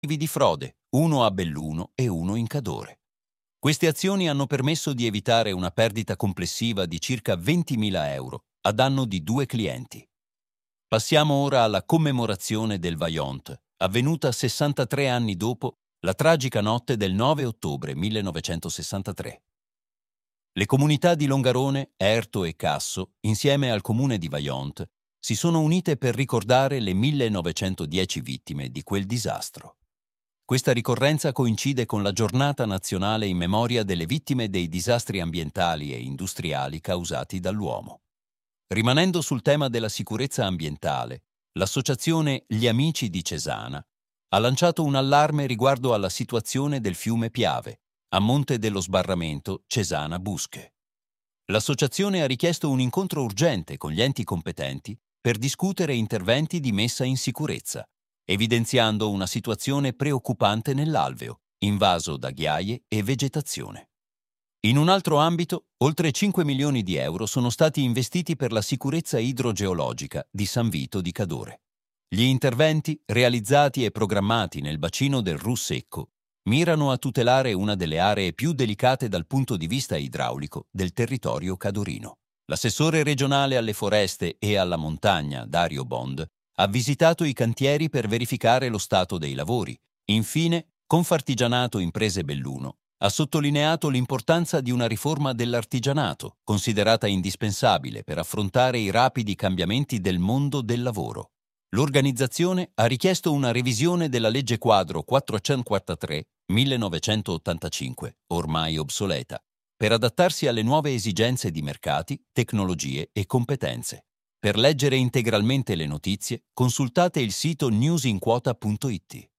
di frode, uno a Belluno e uno in Cadore. Queste azioni hanno permesso di evitare una perdita complessiva di circa 20.000 euro a danno di 2 clienti. Passiamo ora alla commemorazione del Vaillant, avvenuta 63 anni dopo la tragica notte del 9 ottobre 1963. Le comunità di Longarone, Erto e Casso, insieme al comune di Vaillant, si sono unite per ricordare le 1910 vittime di quel disastro. Questa ricorrenza coincide con la Giornata nazionale in memoria delle vittime dei disastri ambientali e industriali causati dall'uomo. Rimanendo sul tema della sicurezza ambientale, l'associazione Gli Amici di Cesana ha lanciato un allarme riguardo alla situazione del fiume Piave, a monte dello sbarramento Cesana-Busche. L'associazione ha richiesto un incontro urgente con gli enti competenti per discutere interventi di messa in sicurezza, evidenziando una situazione preoccupante nell'alveo, invaso da ghiaie e vegetazione. In un altro ambito, oltre 5 milioni di euro sono stati investiti per la sicurezza idrogeologica di San Vito di Cadore. Gli interventi, realizzati e programmati nel bacino del Russecco, mirano a tutelare una delle aree più delicate dal punto di vista idraulico del territorio cadorino. L'assessore regionale alle foreste e alla montagna, Dario Bond, ha visitato i cantieri per verificare lo stato dei lavori. Infine, Confartigianato Imprese Belluno ha sottolineato l'importanza di una riforma dell'artigianato, considerata indispensabile per affrontare i rapidi cambiamenti del mondo del lavoro. L'organizzazione ha richiesto una revisione della legge quadro 443/1985, ormai obsoleta, per adattarsi alle nuove esigenze di mercati, tecnologie e competenze. Per leggere integralmente le notizie, consultate il sito newsinquota.it.